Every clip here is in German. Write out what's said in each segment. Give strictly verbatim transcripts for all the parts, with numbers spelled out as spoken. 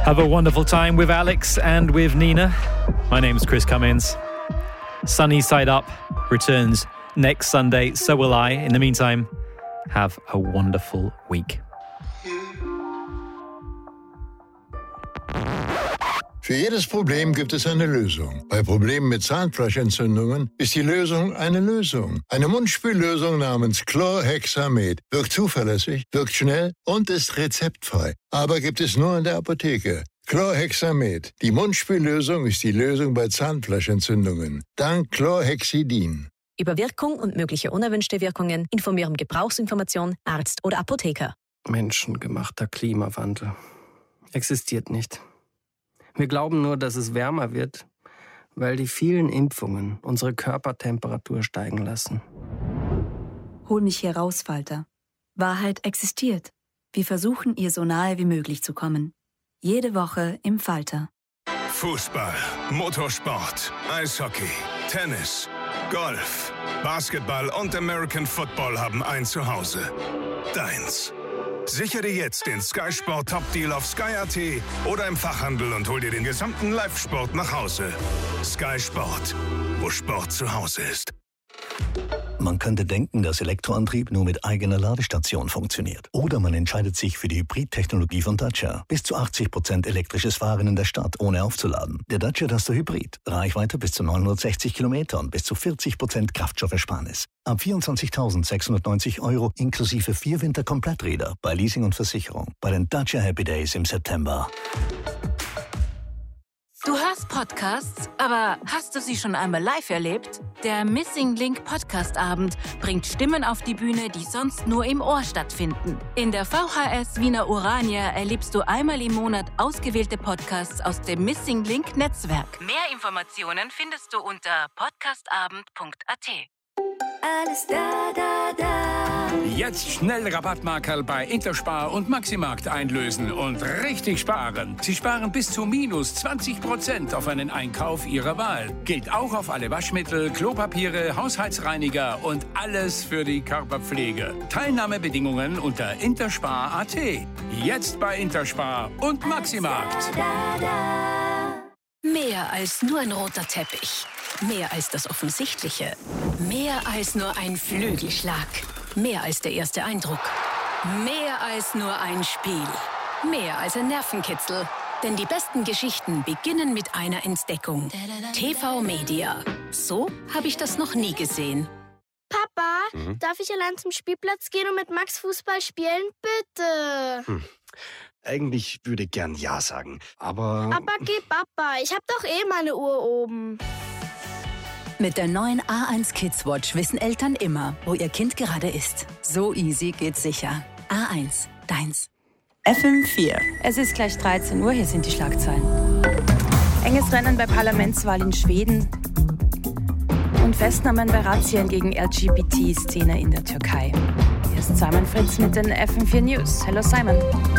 Have a wonderful time with Alex and with Nina. My name's Chris Cummins. Sunny Side Up returns next Sunday. So will I. In the meantime, have a wonderful week. Für jedes Problem gibt es eine Lösung. Bei Problemen mit Zahnfleischentzündungen ist die Lösung eine Lösung. Eine Mundspüllösung namens Chlorhexamid wirkt zuverlässig, wirkt schnell und ist rezeptfrei. Aber gibt es nur in der Apotheke. Chlorhexamid. Die Mundspüllösung ist die Lösung bei Zahnfleischentzündungen. Dank Chlorhexidin. Über Wirkung und mögliche unerwünschte Wirkungen informieren Gebrauchsinformation, Arzt oder Apotheker. Menschengemachter Klimawandel existiert nicht. Wir glauben nur, dass es wärmer wird, weil die vielen Impfungen unsere Körpertemperatur steigen lassen. Hol mich hier raus, Falter. Wahrheit existiert. Wir versuchen, ihr so nahe wie möglich zu kommen. Jede Woche im Falter. Fußball, Motorsport, Eishockey, Tennis, Golf, Basketball und American Football haben ein Zuhause. Deins. Sichere dir jetzt den Sky Sport Top Deal auf Sky Punkt A T oder im Fachhandel und hol dir den gesamten Live-Sport nach Hause. Sky Sport, wo Sport zu Hause ist. Man könnte denken, dass Elektroantrieb nur mit eigener Ladestation funktioniert. Oder man entscheidet sich für die Hybrid-Technologie von Dacia. Bis zu achtzig Prozent elektrisches Fahren in der Stadt, ohne aufzuladen. Der Dacia Duster Hybrid. Reichweite bis zu neunhundertsechzig Kilometer und bis zu vierzig Prozent Kraftstoffersparnis. Ab vierundzwanzigtausendsechshundertneunzig Euro inklusive vier Winterkompletträder bei Leasing und Versicherung. Bei den Dacia Happy Days im September. Du hörst Podcasts, aber hast du sie schon einmal live erlebt? Der Missing Link Podcast Abend bringt Stimmen auf die Bühne, die sonst nur im Ohr stattfinden. In der V H S Wiener Urania erlebst du einmal im Monat ausgewählte Podcasts aus dem Missing Link Netzwerk. Mehr Informationen findest du unter podcastabend punkt a t. Alles da, da, da. Jetzt schnell Rabattmarkerl bei Interspar und Maximarkt einlösen und richtig sparen. Sie sparen bis zu minus zwanzig Prozent auf einen Einkauf Ihrer Wahl. Gilt auch auf alle Waschmittel, Klopapiere, Haushaltsreiniger und alles für die Körperpflege. Teilnahmebedingungen unter interspar punkt a t. Jetzt bei Interspar und Maximarkt. Da, da, da. Mehr als nur ein roter Teppich. Mehr als das Offensichtliche. Mehr als nur ein Flügelschlag. Mehr als der erste Eindruck. Mehr als nur ein Spiel. Mehr als ein Nervenkitzel. Denn die besten Geschichten beginnen mit einer Entdeckung. T V Media. So habe ich das noch nie gesehen. Papa, mhm. darf ich allein zum Spielplatz gehen und mit Max Fußball spielen? Bitte. Hm. Eigentlich würde ich gern Ja sagen, aber... Aber geh, Papa, ich hab doch eh meine Uhr oben. Mit der neuen A eins Kids Watch wissen Eltern immer, wo ihr Kind gerade ist. So easy geht's sicher. A eins, deins. F M vier. Es ist gleich dreizehn Uhr, hier sind die Schlagzeilen. Enges Rennen bei Parlamentswahl in Schweden und Festnahmen bei Razzien gegen L G B T-Szene in der Türkei. Hier ist Simon Fritz mit den F M vier News. Hello Simon.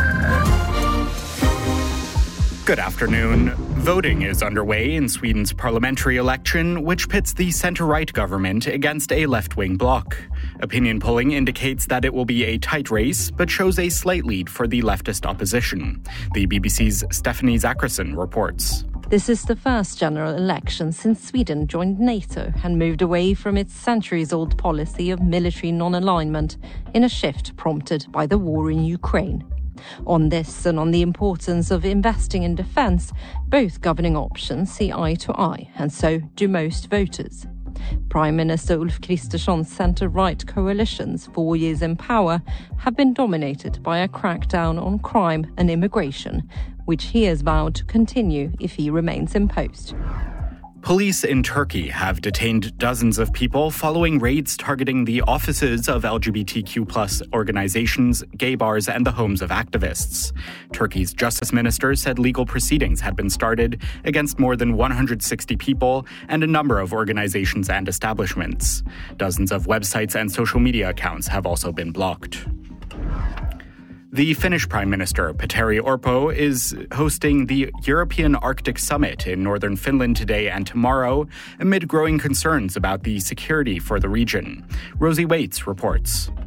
Good afternoon. Voting is underway in Sweden's parliamentary election, which pits the centre-right government against a left-wing bloc. Opinion polling indicates that it will be a tight race, but shows a slight lead for the leftist opposition. The B B C's Stephanie Zackerson reports. This is the first general election since Sweden joined NATO and moved away from its centuries-old policy of military non-alignment in a shift prompted by the war in Ukraine. On this and on the importance of investing in defence, both governing options see eye to eye, and so do most voters. Prime Minister Ulf Kristersson's centre-right coalition's four years in power have been dominated by a crackdown on crime and immigration, which he has vowed to continue if he remains in post. Police in Turkey have detained dozens of people following raids targeting the offices of L G B T Q plus organizations, gay bars, and the homes of activists. Turkey's justice minister said legal proceedings had been started against more than one hundred sixty people and a number of organizations and establishments. Dozens of websites and social media accounts have also been blocked. The Finnish Prime Minister, Petteri Orpo, is hosting the European Arctic Summit in northern Finland today and tomorrow, amid growing concerns about the security for the region. Rosie Waits reports.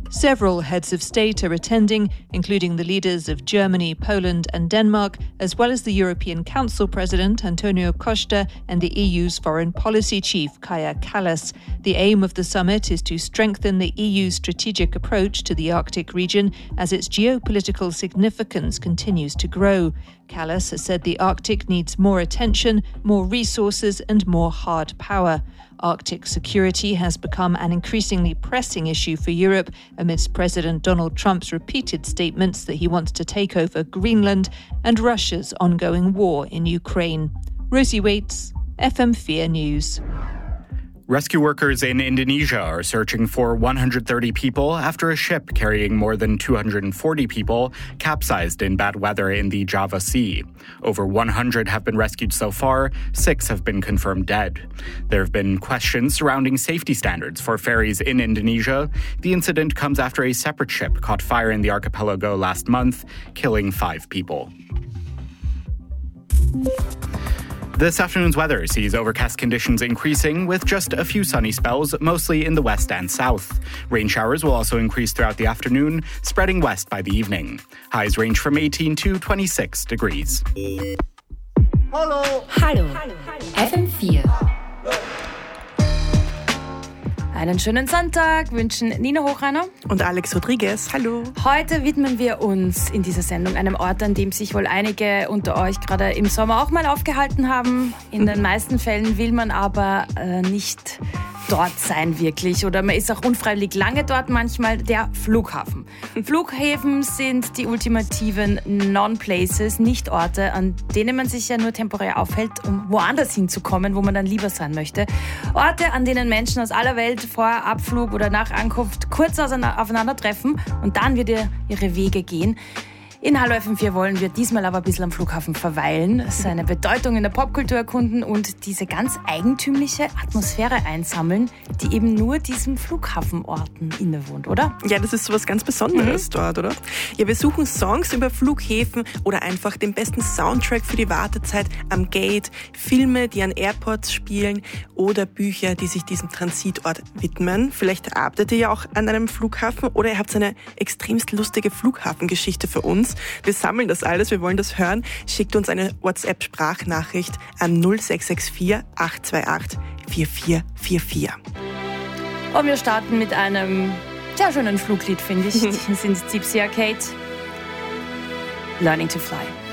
Several heads of state are attending, including the leaders of Germany, Poland and Denmark, as well as the European Council President Antonio Costa and the E U's foreign policy chief Kaja Kallas. The aim of the summit is to strengthen the E U's strategic approach to the Arctic region as its geopolitical significance continues to grow. Kallas has said the Arctic needs more attention, more resources and more hard power. Arctic security has become an increasingly pressing issue for Europe amidst President Donald Trump's repeated statements that he wants to take over Greenland and Russia's ongoing war in Ukraine. Rosie Waits, F M four News. Rescue workers in Indonesia are searching for one hundred thirty people after a ship carrying more than two hundred forty people capsized in bad weather in the Java Sea. Over one hundred have been rescued so far, six have been confirmed dead. There have been questions surrounding safety standards for ferries in Indonesia. The incident comes after a separate ship caught fire in the archipelago last month, killing five people. This afternoon's weather sees overcast conditions increasing with just a few sunny spells, mostly in the west and south. Rain showers will also increase throughout the afternoon, spreading west by the evening. Highs range from eighteen to twenty-six degrees. Hallo. Hallo. F M four. Einen schönen Sonntag wünschen Nina Hochreiner und Alex Rodriguez. Hallo. Heute widmen wir uns in dieser Sendung einem Ort, an dem sich wohl einige unter euch gerade im Sommer auch mal aufgehalten haben. In den meisten Fällen will man aber äh, nicht dort sein wirklich oder man ist auch unfreiwillig lange dort manchmal, der Flughafen. Flughäfen sind die ultimativen Non-Places, nicht Orte, an denen man sich ja nur temporär aufhält, um woanders hinzukommen, wo man dann lieber sein möchte. Orte, an denen Menschen aus aller Welt vor Abflug oder nach Ankunft kurz aufeinandertreffen und dann wieder ihre Wege gehen. In Hallo F M four wollen wir diesmal aber ein bisschen am Flughafen verweilen, seine Bedeutung in der Popkultur erkunden und diese ganz eigentümliche Atmosphäre einsammeln, die eben nur diesen Flughafenorten innewohnt, oder? Ja, das ist so was ganz Besonderes mhm. dort, oder? Ja, wir suchen Songs über Flughäfen oder einfach den besten Soundtrack für die Wartezeit am Gate, Filme, die an Airports spielen oder Bücher, die sich diesem Transitort widmen. Vielleicht arbeitet ihr ja auch an einem Flughafen oder ihr habt eine extremst lustige Flughafengeschichte für uns. Wir sammeln das alles, wir wollen das hören. Schickt uns eine WhatsApp-Sprachnachricht an null sechs sechs vier acht zwei acht vier vier vier vier. Und wir starten mit einem sehr schönen Fluglied, finde ich. Das sind Gypsy Arcade. Learning to Fly.